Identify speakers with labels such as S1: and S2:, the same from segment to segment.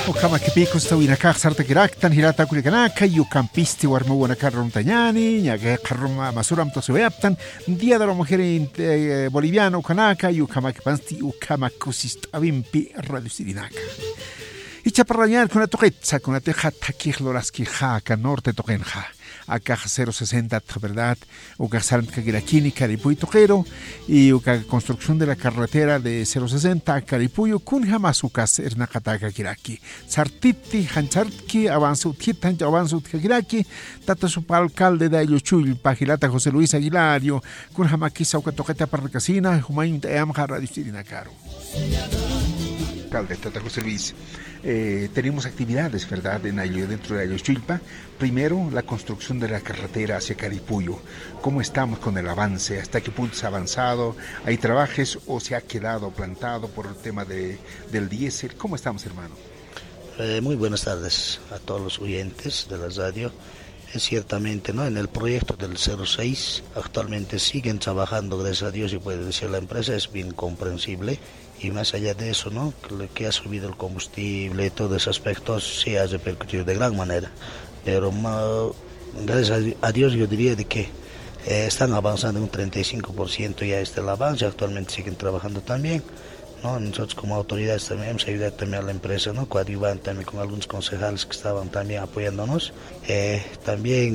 S1: Ukama kipikos tawina kaq sarta kiraktan hirata kulikanaka yukampisti warmuwana karrum tañani ñaga karrum masuram tosueaptan Día de la Mujer Boliviana ukanaka yukama kipansti ukama kusistabimpi radio sirinaka Ichaparrañar kuna toqetsa kuna teja takijloraski jaka norte toqenja acá 060, ¿verdad? Uca Sarantkagiraquini, Caripuy Toquero, y Uca construcción de la carretera de 060 a Caripuyo, Kunjamas Ucas Ernacataca Kiraki, Sartiti, Hancharki, Avanzut Hitan, Avanzut Kagiraki, Tata su alcalde de Ayuchuy, Pagilata José Luis Aguilario, Kunjamaki Sauca Toqueta Parracasina, Humayin Teamja Radio Stirina Caro. Alcalde Tata José Luis. Tenemos actividades, ¿verdad?, dentro de Ayochilpa. Primero, la construcción de la carretera hacia Caripuyo. ¿Cómo estamos con el avance? ¿Hasta qué punto se ha avanzado? ¿Hay trabajes o se ha quedado plantado por el tema del diésel? ¿Cómo estamos, hermano?
S2: Muy buenas tardes a todos los oyentes de la radio. Ciertamente, ¿no?, en el proyecto del 06 actualmente siguen trabajando, gracias a Dios, y puede decir la empresa, es bien comprensible. Y más allá de eso, ¿no?, que ha subido el combustible, todos esos aspectos sí ha repercutido de gran manera. Pero gracias a Dios yo diría de que están avanzando en un 35% ya el avance, actualmente siguen trabajando también, ¿no? Nosotros como autoridades también hemos ayudado también a la empresa, ¿no?, coadyuvando también con algunos concejales que estaban también apoyándonos. También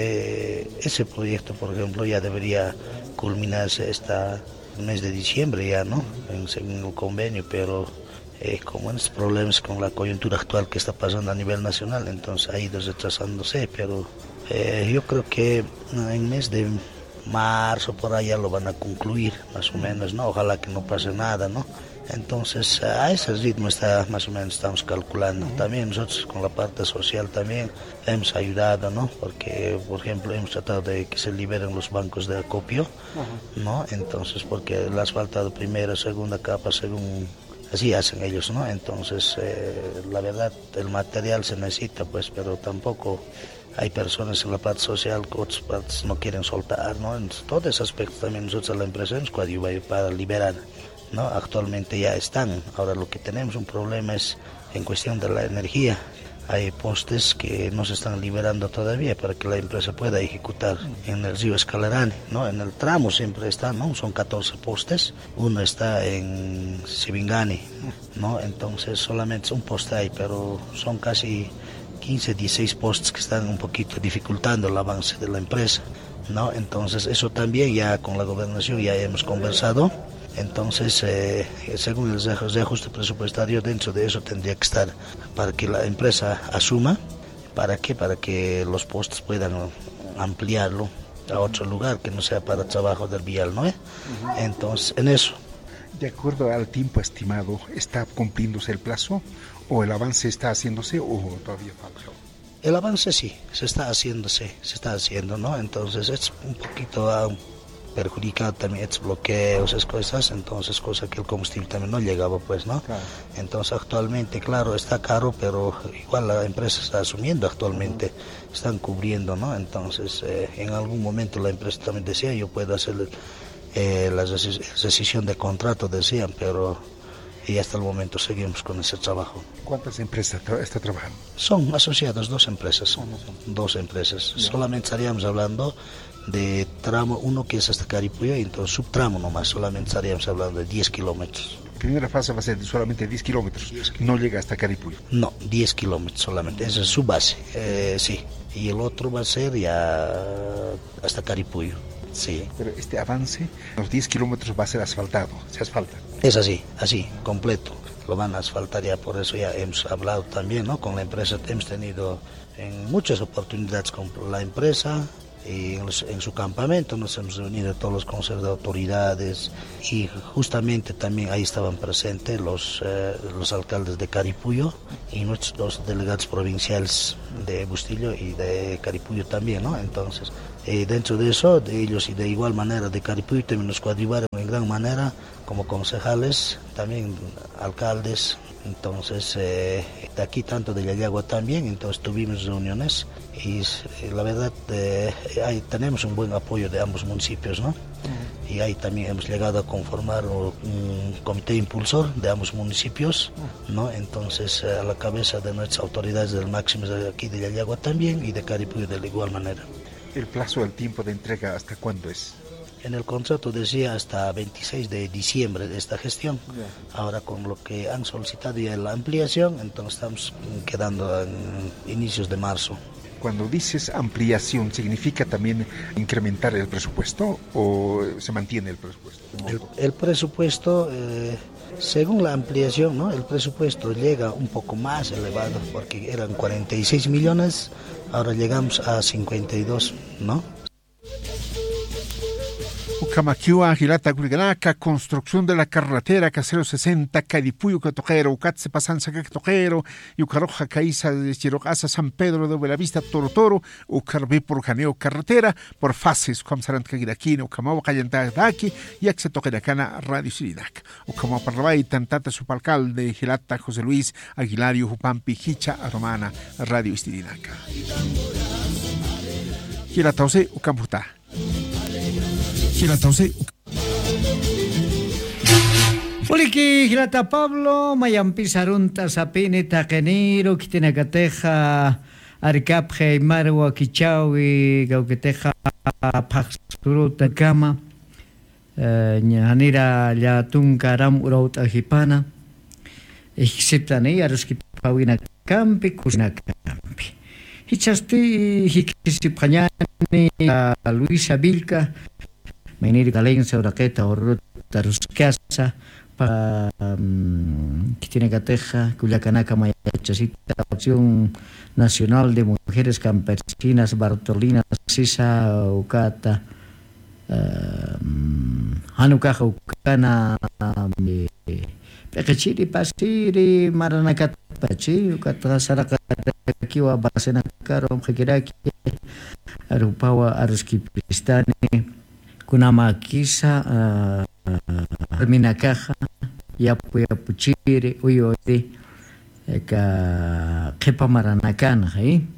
S2: ese proyecto, por ejemplo, ya debería culminarse el mes de diciembre ya, ¿no?, según el convenio, pero como en estos problemas con la coyuntura actual que está pasando a nivel nacional, entonces ha ido retrasándose, pero yo creo que en el mes de marzo por allá lo van a concluir, más o menos, ¿no? Ojalá que no pase nada, ¿no? Entonces a ese ritmo más o menos estamos calculando. También nosotros con la parte social también hemos ayudado, ¿no? Porque, por ejemplo, hemos tratado de que se liberen los bancos de acopio, ¿no? Entonces, porque le has faltado primera, segunda capa, según así hacen ellos, ¿no? Entonces, la verdad, el material se necesita, pues, pero tampoco hay personas en la parte social que otras partes no quieren soltar, ¿no? En todos esos aspectos también nosotros a la empresa nos coadyuvamos para liberar, ¿no? Actualmente ya están. Ahora lo que tenemos un problema es en cuestión de la energía. Hay postes que no se están liberando todavía para que la empresa pueda ejecutar en el río Escalarane, ¿no? En el tramo siempre está, ¿no? Son 14 postes, uno está en Sibingani, ¿no? Entonces solamente un poste hay, pero son casi 15, 16 postes que están un poquito dificultando el avance de la empresa, ¿no? Entonces eso también ya con la gobernación ya hemos conversado. Entonces, según el reajuste presupuestario, dentro de eso tendría que estar para que la empresa asuma. ¿Para qué? Para que los postes puedan ampliarlo a otro lugar que no sea para trabajo del vial, ¿no? Entonces, en eso.
S1: De acuerdo al tiempo estimado, ¿está cumpliéndose el plazo o el avance está haciéndose o todavía falta?
S2: El avance sí, se está haciendo, ¿no? Entonces es un poquito perjudicado también estos bloqueos, esas cosas, entonces cosa que el combustible también no llegaba, pues, ¿no? Claro. Entonces actualmente, claro, está caro, pero igual la empresa está asumiendo actualmente, están cubriendo, ¿no? Entonces en algún momento la empresa también decía, yo puedo hacer la rescisión de contrato, decían, pero y hasta el momento seguimos con ese trabajo.
S1: ¿Cuántas empresas está trabajando?
S2: Son asociadas dos empresas. Solamente estaríamos hablando de tramo 1 que es hasta Caripuyo, y entonces subtramo nomás, solamente estaríamos hablando de 10 kilómetros.
S1: La primera fase va a ser de solamente 10 kilómetros, no llega hasta Caripuyo.
S2: No, 10 kilómetros solamente, esa es su base, sí. Y el otro va a ser ya hasta Caripuyo. Sí.
S1: Pero este avance, los 10 kilómetros va a ser asfaltado, se asfalta.
S2: Es así, completo. Lo van a asfaltar ya, por eso ya hemos hablado también, ¿no?, con la empresa. Hemos tenido en muchas oportunidades con la empresa y en su campamento nos hemos reunido todos los consejos de autoridades y justamente también ahí estaban presentes los alcaldes de Caripuyo y nuestros dos delegados provinciales de Bustillo y de Caripuyo también, ¿no? Entonces, dentro de eso, de ellos y de igual manera de Caripuyo también nos coadyuvaron en gran manera como concejales, también alcaldes. Entonces, de aquí tanto de Yayagua también, entonces tuvimos reuniones y la verdad ahí tenemos un buen apoyo de ambos municipios, ¿no? y ahí también hemos llegado a conformar un comité impulsor de ambos municipios, ¿no? Entonces a la cabeza de nuestras autoridades del máximo de aquí de Yayagua también y de Caripuyo de la igual manera.
S1: ¿El plazo del tiempo de entrega hasta cuándo es?
S2: En el contrato decía hasta 26 de diciembre de esta gestión. Ahora con lo que han solicitado ya la ampliación, entonces estamos quedando en inicios de marzo.
S1: Cuando dices ampliación, ¿significa también incrementar el presupuesto o se mantiene el presupuesto?
S2: El presupuesto, según la ampliación, ¿no? El presupuesto llega un poco más elevado porque eran 46 millones, ahora llegamos a 52, ¿no?
S1: Ucamaquiwa, Girata, Curiganaca, construcción de la carretera Casero 60, Cadipuyo, Catojero, Ucatse, Pasanza, Catojero, Ucaroja, Caiza, Chirocasa, San Pedro de Belavista, Toro Toro, Ucarbi por Caneo, carretera, por fases, Ucamsarant, Cagiraquino, Ucamao, Cayantaki, y Axetoqueracana, Radio Siridac. Ucamao Parrabay, Tantata, Supalcalde, Girata, José Luis, Aguilario, Jupampi, Hicha, Romana, Radio Siridac. Girata, José, Ucamputa. Giratause.
S3: Uliki Girata Pablo, Mayampi Sarunta Sapini Takeniro, Kitinagateja, Aricapje, Marwa, Kichawi, Gauqueteja, Paxuruta Kama, Nyanira, Yatunga, Ram Urauta Hipana, Exceptani, Aruskipawina Campi, Kusina Campi. Hichasti, Hikisipanyani, Luisa Vilca. Menir Galenza, Uraqueta, Orruta, Ruscasa, que tiene Cateja, Culiacanaca, Mayachasita, Acción Nacional de Mujeres Campesinas, Bartolina, Sisa, Ucata, Hanucaja, Ucana, Pechiri, Pasiri, Maranacat, Pachi, Ucata, Sarakakiwa, Basenacaro, Hekiraki, Arupawa, Aruskipistani. Kunama kisa minakaja yapu chiri uyodi ka kepa maranakana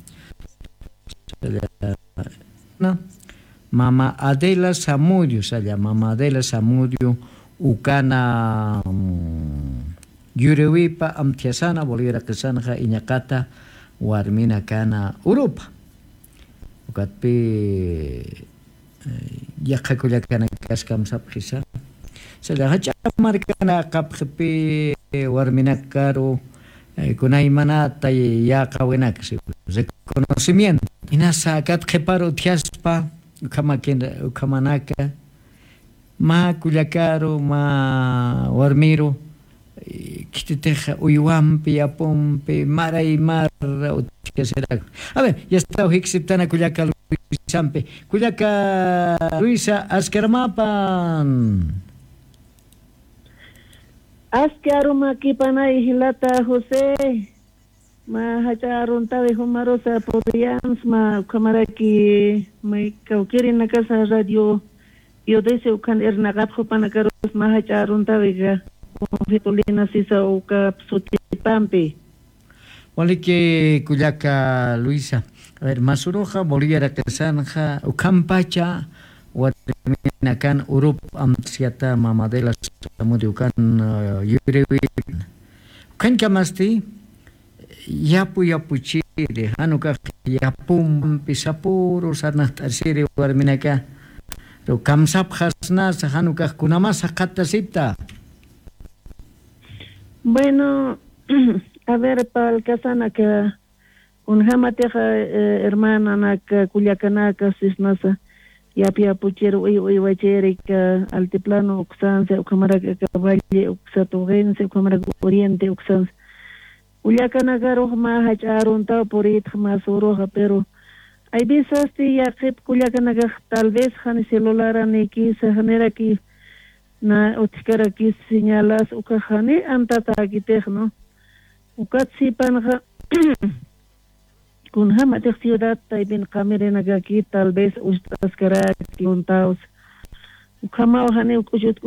S3: no Mama Adela Samudio saya Mama Adela Samudio ukana yurewipa amtiasana volviera kesana iñakata warmina kana Europa ukatpi Yakakuliakana kaskam sapkhisa sala hacha markana kapkhpi warminakaro kunaymanata yaqawinak reconocimiento inasa katkeparo tiaspa ukamanaka ma kuliakaro ma warmiro kititeja uyuampi apumpi maraymar utiasera a ver ya está hixiptana kuliaka Sampe, Cuyaca Luisa Ascarmapan.
S4: Ascaruma Kipanay Hilata José. Ma Hacharun Tabe Humarosa Podians, ma Kamaraki, my Kaukiri na casa radio. Yo deseo can Ernagat Hopanacaros, ma Hacharun Tabiga, Vitolina Sisa Uka Psutipampi.
S3: Walike Cuyaca Luisa. A ver, Masuroja, Bolivia, Casanja, Ucampacha, Guatemala, Urup, Amtsiata, Mamadela, Samudiucan, Yurewi, Kancamasti, Yapu Yapuchiri, Hanuka, Yapum, Pisapuru, Sanat, Asiri, Guarminaca, Kamsap Hasnas, Hanuka, Kunamasa, Katasita.
S4: Bueno, a ver, para el Casana que. Unhamateja hermana naka Culiacanaca sisnasa yapia puchero uiwacherica altiplano uxanse ucamaraca valle uxatogense ucamaraca oriente uxanse Culiacanaca roja hacharon ta por it más roja pero hay veces ya que Culiacanaca tal vez han celular aniki se genera aquí na utikara aquí señalas ucajane antata aquí no ucatsi panja Kun hama de ciudad taibin kamerena aquí tal vez ustas kara ki untaos. Ukama ohane ukujut